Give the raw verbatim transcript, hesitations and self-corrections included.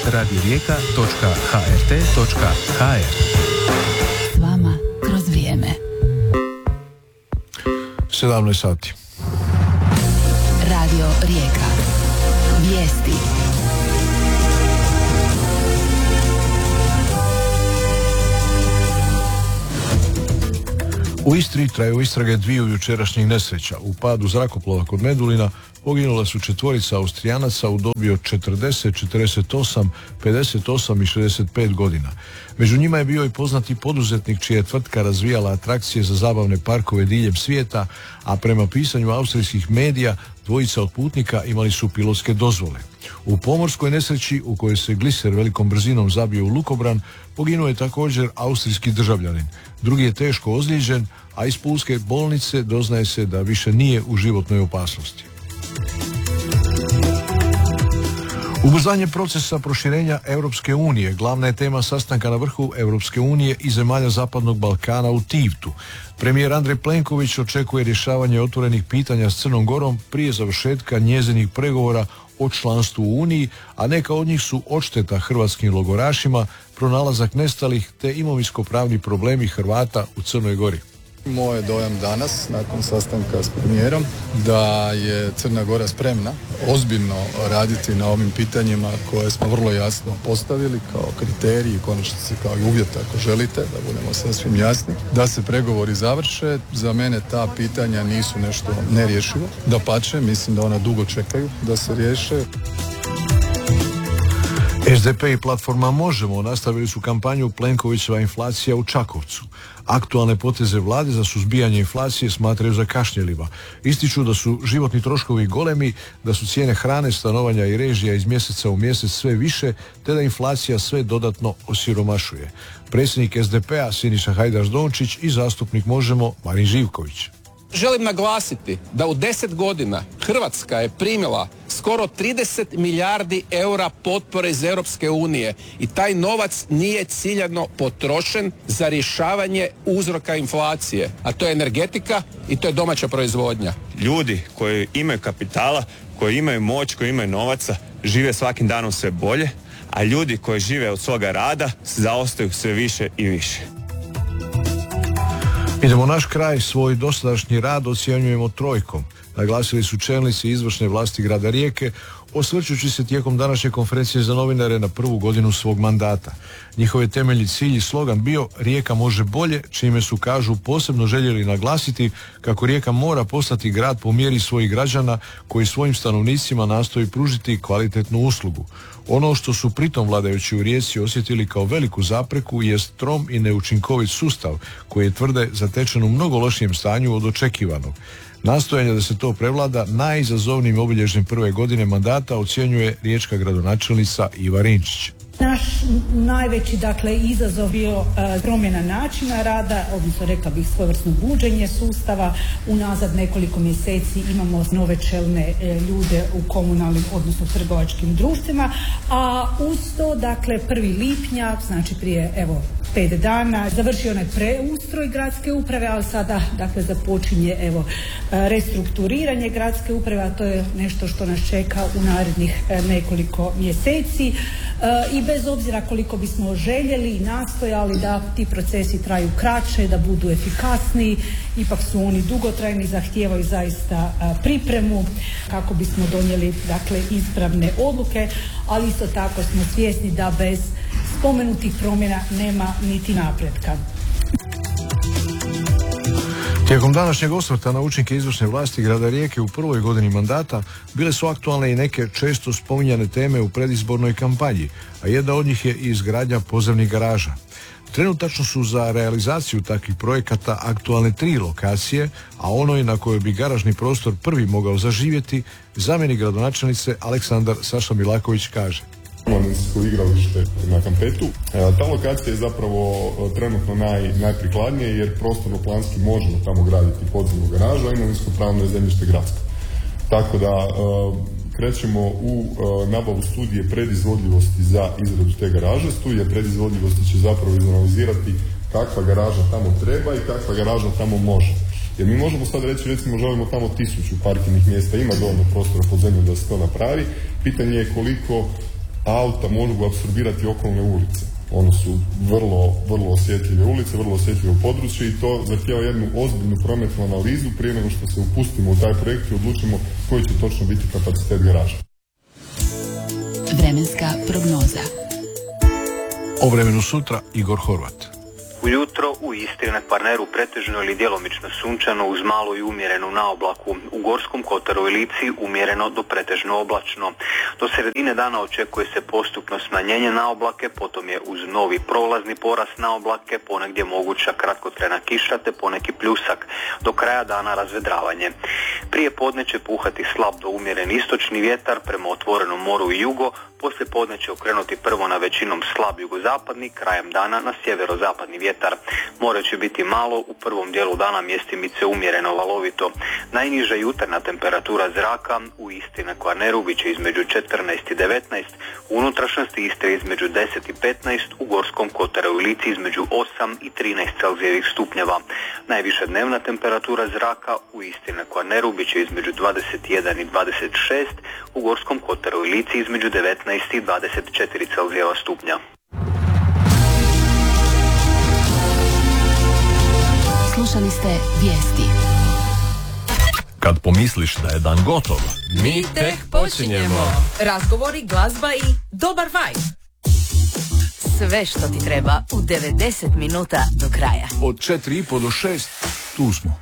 radio rijeka točka h r t točka h r. S vama kroz vrijeme. sedamnaest sati. Radio Rijeka. Vijesti. U Istri traju istrage dviju jučerašnjih nesreća. U padu zrakoplova kod Medulina poginula su četvorica Austrijanaca u dobi od četrdeset, četrdeset osam, pedeset osam i šezdeset pet godina. Među njima je bio i poznati poduzetnik čija je tvrtka razvijala atrakcije za zabavne parkove diljem svijeta, a prema pisanju austrijskih medija dvojica od putnika imali su pilotske dozvole. U pomorskoj nesreći u kojoj se gliser velikom brzinom zabio u lukobran poginuo je također austrijski državljanin. Drugi je teško ozlijeđen, a iz pulske bolnice doznaje se da više nije u životnoj opasnosti. Ubrzanje procesa proširenja Europske unije glavna je tema sastanka na vrhu Europske unije i zemalja Zapadnog Balkana u Tivtu. Premijer Andrej Plenković očekuje rješavanje otvorenih pitanja s Crnom Gorom prije završetka njezinih pregovora o članstvu u Uniji, a neka od njih su odšteta hrvatskim logorašima, pronalazak nestalih te imovinsko-pravni problemi Hrvata u Crnoj Gori. Moj je dojam danas, nakon sastanka s premijerom, da je Crna Gora spremna ozbiljno raditi na ovim pitanjima koje smo vrlo jasno postavili kao kriteriji, konačnici kao i uvjet ako želite, da budemo sasvim jasni, da se pregovori završe. Za mene ta pitanja nisu nešto nerješivo. Dapače, mislim da ona dugo čekaju da se riješe. S D P i platforma Možemo nastavili su kampanju Plenkovićeva inflacija u Čakovcu. Aktualne poteze vlade za suzbijanje inflacije smatraju zakašnjelima. Ističu da su životni troškovi golemi, da su cijene hrane, stanovanja i režija iz mjeseca u mjesec sve više, te da inflacija sve dodatno osiromašuje. Predsjednik S D P-a Siniša Hajdaš Dončić i zastupnik Možemo Marin Živković. Želim naglasiti da u deset godina Hrvatska je primila skoro trideset milijardi eura potpore iz Europske unije i taj novac nije ciljano potrošen za rješavanje uzroka inflacije, a to je energetika i to je domaća proizvodnja. Ljudi koji imaju kapitala, koji imaju moć, koji imaju novaca, žive svakim danom sve bolje, a ljudi koji žive od svoga rada zaostaju sve više i više. Idemo naš kraj, svoj dosadašnji rad ocjenjujemo trojkom, naglasili su čelnici izvršne vlasti grada Rijeke, osvrćući se tijekom današnje konferencije za novinare na prvu godinu svog mandata. Njihov je temeljni cilj i slogan bio Rijeka može bolje, čime su, kažu, posebno željeli naglasiti kako Rijeka mora postati grad po mjeri svojih građana koji svojim stanovnicima nastoji pružiti kvalitetnu uslugu. Ono što su pritom vladajući u Rijeci osjetili kao veliku zapreku jest trom i neučinkovit sustav koji je, tvrde, zatečen u mnogo lošijem stanju od očekivanog. Nastojanje da se to prevlada najizazovnijim obilježjem prve godine mandata ocjenjuje riječka gradonačelnica Iva Rinčić. Naš najveći, dakle, izazov bio uh, promjena načina rada, odnosno rekla bih svojevrsno buđenje sustava. Unazad nekoliko mjeseci imamo nove čelne uh, ljude u komunalnim, odnosno trgovačkim društvima, a uz to, dakle, prvi lipnja, znači prije, evo, pet dana, završio onaj preustroj gradske uprave, ali sada, dakle, započinje, evo, restrukturiranje gradske uprave, a to je nešto što nas čeka u narednih uh, nekoliko mjeseci. Uh, I bez obzira koliko bismo željeli i nastojali da ti procesi traju kraće, da budu efikasniji, ipak su oni dugotrajni, zahtijevaju zaista a, pripremu kako bismo donijeli, dakle, ispravne odluke, ali isto tako smo svjesni da bez spomenutih promjena nema niti napretka. Tijekom današnjeg osvrta na učinke izvršne vlasti grada Rijeke u prvoj godini mandata bile su aktualne i neke često spominjane teme u predizbornoj kampanji, a jedna od njih je i izgradnja podzemnih garaža. Trenutačno su za realizaciju takvih projekata aktualne tri lokacije, a onoj na kojoj bi garažni prostor prvi mogao zaživjeti, zamjenik gradonačelnice Aleksandar Saša Milaković kaže. Manjinsko igralište na Kampetu. Ta lokacija je zapravo trenutno naj, najprikladnija jer prostorno planski možemo tamo graditi podzemnu garažu, a imovinsko pravno je zemljište gradsko. Tako da krećemo u nabavu studije predizvodljivosti za izradu te garaže. Studija predizvodljivosti će zapravo izanalizirati kakva garaža tamo treba i kakva garaža tamo može. Jer mi možemo sad reći, recimo, želimo tamo tisuću parkirnih mjesta, ima dovoljno prostora pod zemljom da se to napravi. Pitanje je koliko auta mogu apsorbirati okolne ulice. One su vrlo, vrlo osjetljive ulice, vrlo osjetljivo područje i to zahtijeva jednu ozbiljnu prometnu analizu prije nego što se upustimo u taj projekt i odlučimo koji će točno biti kapacitet garaža. Vremenska prognoza. O vremenu sutra Igor Horvat. Ujutro u Istri na Kvarneru pretežno ili djelomično sunčano uz malo i umjerenu naoblaku. U Gorskom kotaru i Lici umjereno do pretežno oblačno. Do sredine dana očekuje se postupno smanjenje naoblake, potom je uz novi prolazni porast naoblake ponegdje moguća kratkotrajna kiša te poneki pljusak. Do kraja dana razvedravanje. Prije podne će puhati slab do umjeren istočni vjetar prema otvorenom moru i jugo, poslije podne će okrenuti prvo na većinom slab jugozapadni, krajem dana na sjeverozapadni vjetar. More će biti malo, u prvom dijelu dana mjestimice umjereno valovito. Najniža jutarnja temperatura zraka u Istri na Kvarneru bit će između četrnaest i devetnaest, u unutrašnjosti Istre između deset i petnaest, u Gorskom kotaru i Lici između osam i trinaest celzijevih stupnjeva. Najviša dnevna temperatura zraka u Istri na Kvarneru bit će između dvadeset jedan i dvadeset šest, u Gorskom kotaru i Lici između devetnaest i dvadeset četiri celzijeva stupnja. Slušali ste vijesti. Kad pomisliš da je dan gotov, mi tek počinjemo. Razgovori, glazba i dobar vibe. Sve što ti treba u devedeset minuta do kraja. Od četiri i po do šest tu smo.